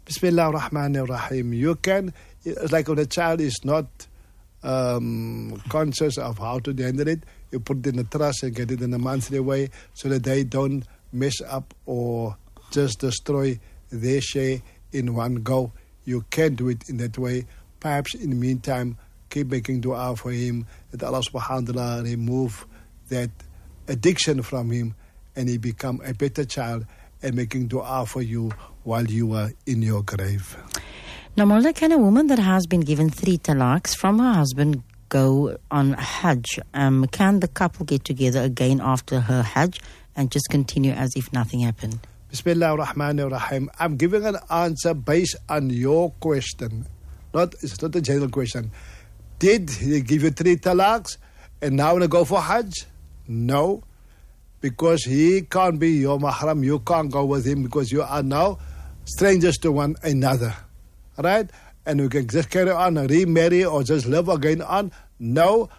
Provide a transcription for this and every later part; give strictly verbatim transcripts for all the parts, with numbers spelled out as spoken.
Bismillah ar-Rahman ar-Rahim. You can, it's like when a child is not um, conscious of how to handle it, you put it in a trust and get it in a monthly way so that they don't mess up or just destroy their share in one go. You can do it in that way. Perhaps in the meantime, keep making dua for him that Allah subhanahu wa ta'ala remove that addiction from him and he become a better child, and making dua for you while you are in your grave. Now, Mullah, can a woman that has been given three talaqs from her husband go on Hajj? Um, can the couple get together again after her Hajj and just continue as if nothing happened? Bismillah ar-Rahman ar-Rahim. I'm giving an answer based on your question. Not, it's not a general question. Did he give you three talaqs and now want to go for Hajj? No. Because he can't be your mahram. You can't go with him because you are now strangers to one another. Right? And you can just carry on and remarry or just live again on. No.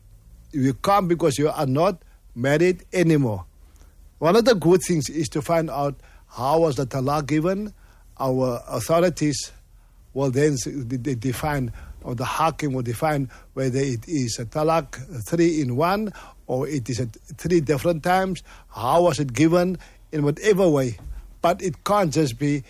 You can't because you are not married anymore. One of the good things is to find out how was the talaq given. Our authorities will then define, or the hakim will define whether it is a talaq three in one or it is at three different times. How was it given? In whatever way. But it can't just be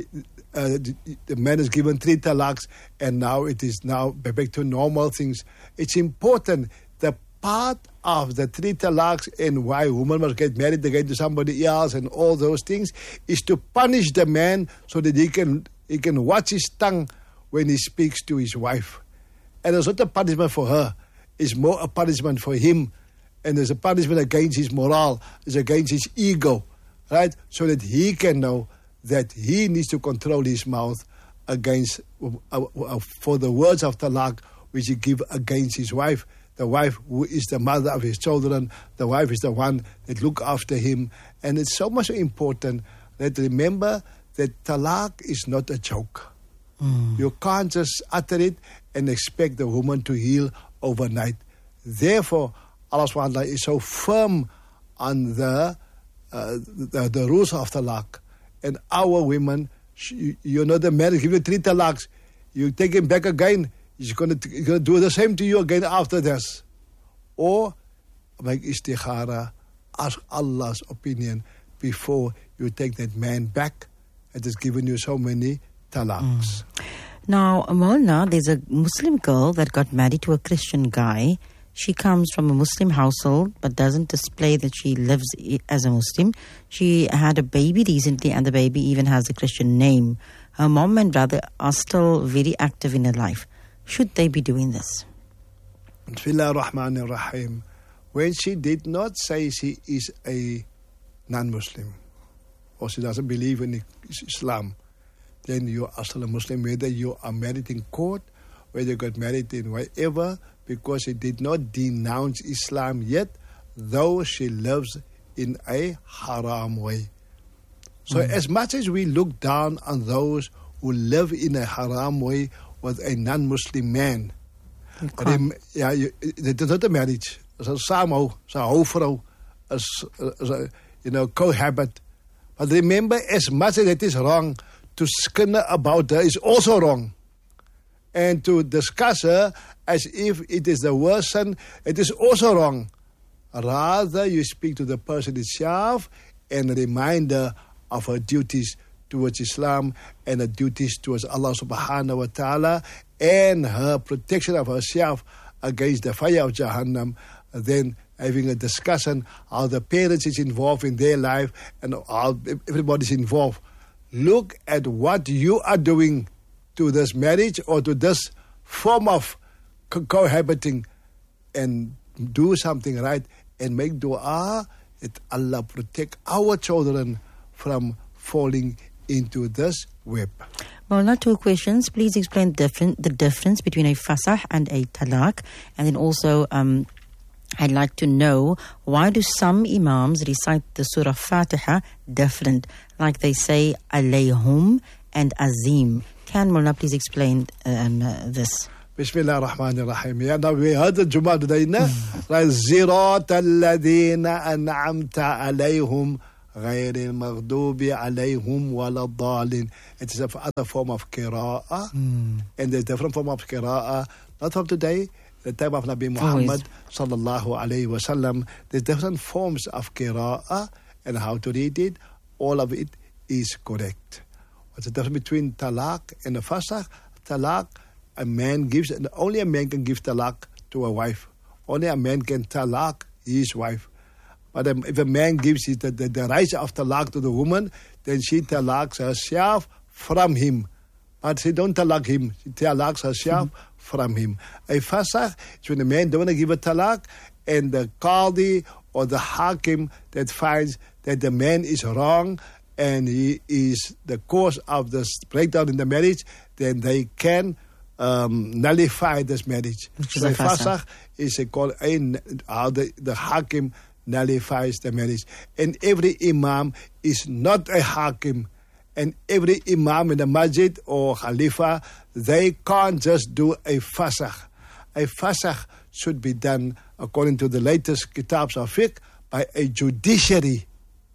uh, the man is given three talaqs and now it is now back to normal things. It's important. The part of the three talaqs and why women must get married again to somebody else and all those things is to punish the man so that he can he can watch his tongue when he speaks to his wife. And it's not a punishment for her. It's more a punishment for him. And there's a punishment against his morale. It's against his ego. Right? So that he can know that he needs to control his mouth against uh, uh, for the words of talaq which he give against his wife. The wife who is the mother of his children. The wife is the one that look after him. And it's so much important that remember that talaq is not a joke. Mm. You can't just utter it and expect the woman to heal overnight. Therefore, Allah subhanahu wa ta'ala is so firm on the, uh, the the rules of talaq. And our women, you, you know the man give you three talaqs, you take him back again, he's going to he's gonna do the same to you again after this. Or make istikhara, ask Allah's opinion before you take that man back that has given you so many talaqs. Mm. Now, Mawlana, there's a Muslim girl that got married to a Christian guy. She comes from a Muslim household but doesn't display that she lives as a Muslim. She had a baby recently and the baby even has a Christian name. Her mom and brother are still very active in her life. Should they be doing this? Bismillah ar-Rahman ar-Rahim. When she did not say she is a non-Muslim or she doesn't believe in Islam, then you are still a Muslim, whether you are married in court, whether you got married in wherever, because she did not denounce Islam yet, though she lives in a haram way. So mm. as much as we look down on those who live in a haram way with a non-Muslim man, rem, ja, it is not a marriage. It's a samho, it's a hoofvrouw, it's a, you know, cohabit. But remember, as much as it is wrong, to skin about her is also wrong. And to discuss her as if it is the worst sin, it is also wrong. Rather, you speak to the person itself and remind her of her duties towards Islam and her duties towards Allah subhanahu wa ta'ala and her protection of herself against the fire of Jahannam. Then having a discussion how the parents is involved in their life and how everybody's involved. Look at what you are doing to this marriage or to this form of co- cohabiting and do something right and make dua that Allah protect our children from falling into this web. Well, not two questions. Please explain different, the difference between a fasah and a talaq. And then also, um, I'd like to know, why do some imams recite the Surah Fatiha different? Like they say, alayhum and azim. Can Mullah please explain um, uh, this? Bismillah ar-Rahman ar-Rahim. Yeah, now we heard the Jum'ah today, na? Zirat alladhina an'amta alayhum غير المغضوب عليهم ولا الضالين. It is another form of qira'ah. Mm. And there's different form of qira'ah. Not from today, the time of Nabi Muhammad sallallahu alayhi wa sallam. There's different forms of qira'ah and how to read it. All of it is correct. What's the difference between talaq and a fasakh? Talaq, a man gives, and only a man can give talaq to a wife. Only a man can talaq his wife. But um, if a man gives the, the, the right of talaq to the woman, then she talaqs herself from him. But she don't talaq him. She talaqs herself mm-hmm. from him. A fasakh is when a man don't want to give a talaq, and the qadi or the hakim that finds that the man is wrong and he is the cause of the breakdown in the marriage, then they can um, nullify this marriage. Which so is a fasakh. fasakh is a called a, how the, the hakim nullifies the marriage. And every imam is not a hakim. And every imam in the masjid or khalifa, they can't just do a fasakh. A fasakh should be done, according to the latest kitabs of fiqh, by a judiciary.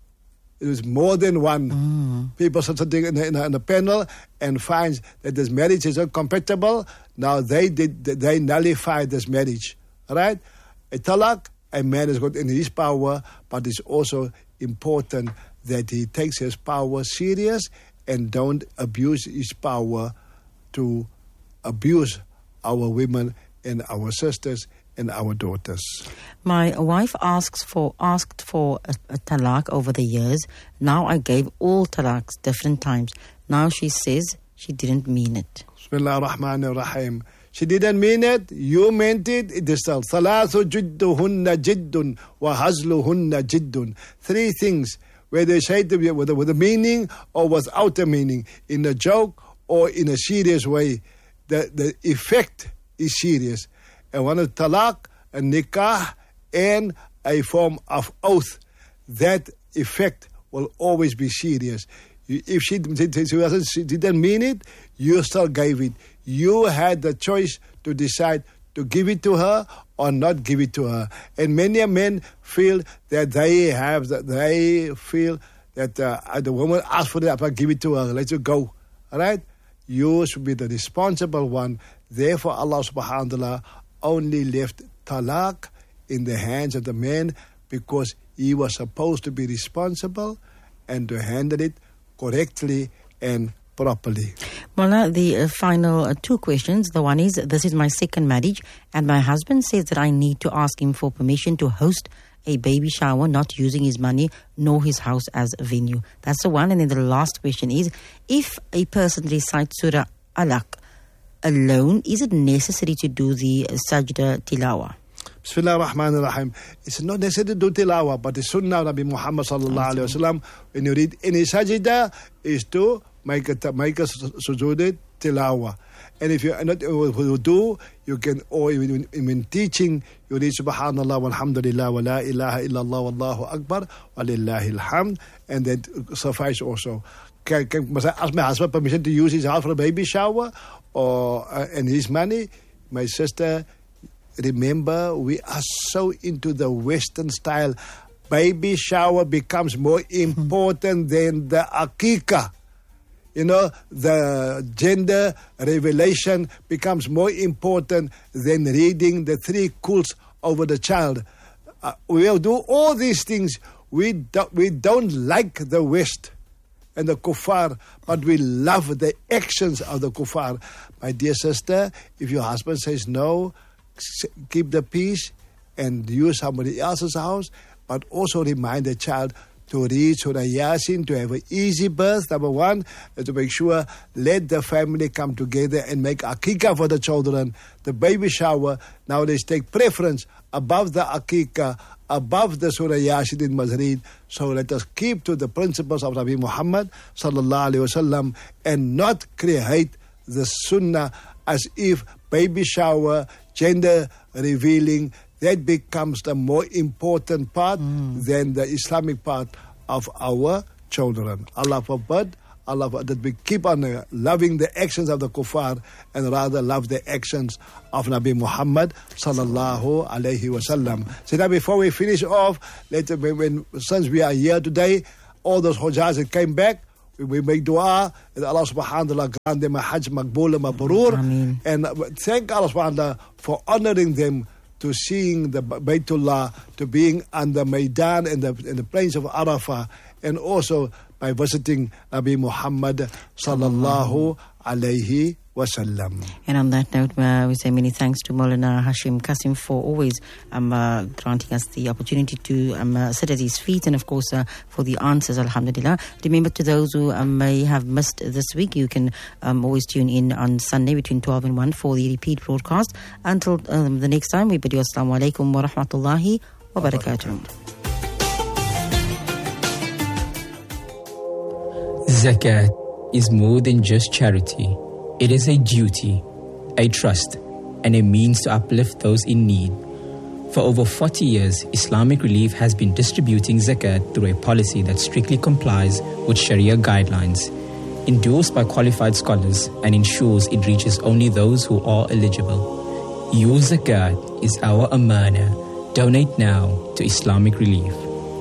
It is more than one. Mm. People sitting in a, in, a, in a panel and finds that this marriage is incompatible. Now they did they nullify this marriage. All right? A talaq, a man has got in his power, but it's also important that he takes his power serious and don't abuse his power to abuse our women and our sisters and our daughters. My wife asks for asked for a, a talaq over the years. Now I gave all talaqs different times. Now she says she didn't mean it. Bismillah ar-Rahman ar-Rahim. She didn't mean it. You meant it. It is all. Thalathu jidduhunna jiddun wa hazluhunna jiddun. Three things where they say it with a, with a meaning or without a meaning, in a joke or in a serious way. The the effect is serious. And one is talaq, a nikah, and a form of oath. That effect will always be serious. If she, she, she didn't mean it, you still gave it. You had the choice to decide to give it to her or not give it to her. And many men feel that they have, that they feel that uh, the woman asked for it, I give it to her, let you go. All right? You should be the responsible one. Therefore, Allah subhanahu wa ta'ala only left talaq in the hands of the man because he was supposed to be responsible and to handle it correctly and properly. Mullah, the uh, final uh, two questions. The one is, this is my second marriage and my husband says that I need to ask him for permission to host a baby shower, not using his money nor his house as a venue. That's the one. And then the last question is, if a person recites Surah Alaq alone, is it necessary to do the uh, sajda tilawa? Bismillah ar-Rahman ar-Rahim. It's not necessary to do tilawa, but the sunnah of Nabi Muhammad sallallahu alayhi wa sallam, when you read any sajda, is to make a, make a sujood tilawa. And if you are not able to do, you can, or when, when teaching, you read subhanallah walhamdulillah wa la ilaha illallah wallahu akbar wa lillahi alhamd, and that suffice also. Can, can, must I ask my husband permission to use his house for a baby shower or uh, and his money? My sister, remember, we are so into the Western style. Baby shower becomes more important than the akikah. You know, the gender revelation becomes more important than reading the three quls over the child. Uh, we'll do all these things. We don't, we don't like the West and the kuffar, but we love the actions of the kuffar. My dear sister, if your husband says no, keep the peace and use somebody else's house, but also remind the child to read Surah Yasin, to have an easy birth, number one, and to make sure, let the family come together and make akikah for the children. The baby shower, nowadays take preference above the akikah, above the Surah Yasin in Masreed. So let us keep to the principles of Nabi Muhammad sallallahu alaihi wasallam and not create the sunnah as if baby shower, gender revealing, that becomes the more important part mm. than the Islamic part of our children. Allah forbid, Allah forbid that we keep on uh, loving the actions of the kuffar and rather love the actions of Nabi Muhammad sallallahu alayhi wasallam. So now before we finish off, let, when, when, since we are here today, all those Hujjaj that came back, we, we make dua, and Allah subhanahu wa ta'ala grant them a Hajj Maqbool and Mabrur. Ameen. And thank Allah subhanahu wa ta'ala for honoring them, to seeing the Baytullah, to being on the Maidan and the, in the plains of Arafah, and also by visiting Nabi Muhammad sallallahu alayhi wasallam. And on that note, uh, we say many thanks to Maulana Hashim Kasim for always um, uh, granting us the opportunity to um, uh, sit at his feet, and of course uh, for the answers, alhamdulillah. Remember, to those who um, may have missed this week, you can um, always tune in on Sunday between twelve and one for the repeat broadcast. Until um, the next time, we bid you assalamu alaikum wa rahmatullahi wa barakatuh. Zakat is more than just charity. It is a duty, a trust, and a means to uplift those in need. For over forty years, Islamic Relief has been distributing zakat through a policy that strictly complies with Sharia guidelines, endorsed by qualified scholars, and ensures it reaches only those who are eligible. Your zakat is our amana. Donate now to Islamic Relief.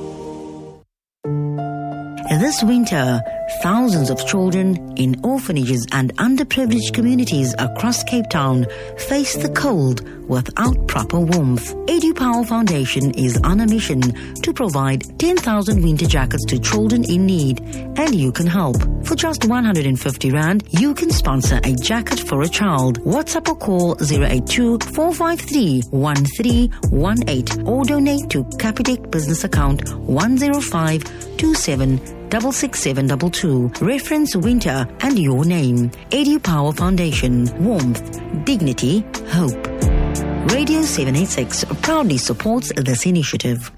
This winter, thousands of children in orphanages and underprivileged communities across Cape Town face the cold without proper warmth. EduPower Foundation is on a mission to provide ten thousand winter jackets to children in need, and you can help. For just one hundred fifty rand, you can sponsor a jacket for a child. WhatsApp or call zero eight two, four five three, one three one eight or donate to Capitec business account one zero five two seven double six seven double two. Reference winter and your name. EduPower Foundation. Warmth, dignity, hope. Radio seven eighty-six proudly supports this initiative.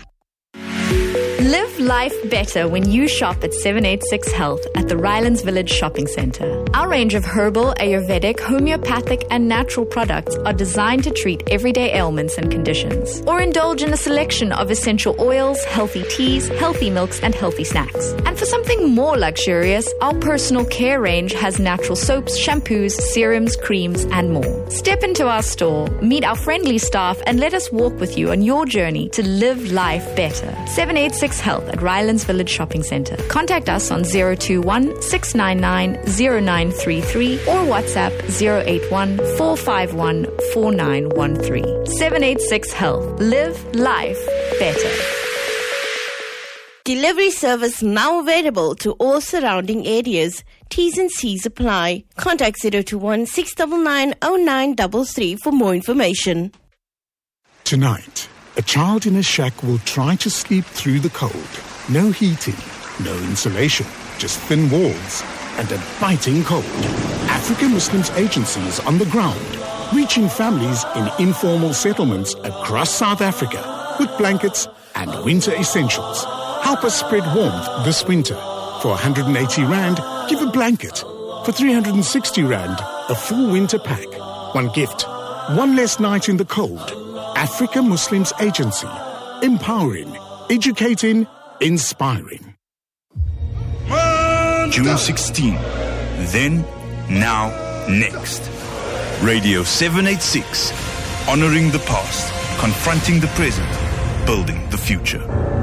Live life better when you shop at seven eighty-six Health at the Rylands Village Shopping Centre. Our range of herbal, Ayurvedic, homeopathic and natural products are designed to treat everyday ailments and conditions. Or indulge in a selection of essential oils, healthy teas, healthy milks and healthy snacks. And for something more luxurious, our personal care range has natural soaps, shampoos, serums, creams and more. Step into our store, meet our friendly staff and let us walk with you on your journey to live life better. seven eighty-six Health at Rylands Village Shopping Centre. Contact us on zero two one, six nine nine, zero nine three three or WhatsApp zero eight one, four five one, four nine one three. seven eighty-six Health. Live life better. Delivery service now available to all surrounding areas. T's and C's apply. Contact zero two one, six nine nine, zero nine three three for more information. Tonight, a child in a shack will try to sleep through the cold. No heating, no insulation, just thin walls and a biting cold. African Muslims Agency is on the ground, reaching families in informal settlements across South Africa with blankets and winter essentials. Help us spread warmth this winter. For one hundred eighty rand, give a blanket. For three hundred sixty rand, a full winter pack. One gift, one less night in the cold. Africa Muslims Agency. Empowering, educating, inspiring. June sixteenth. Then, now, next. Radio seven eighty-six. Honoring the past, confronting the present, building the future.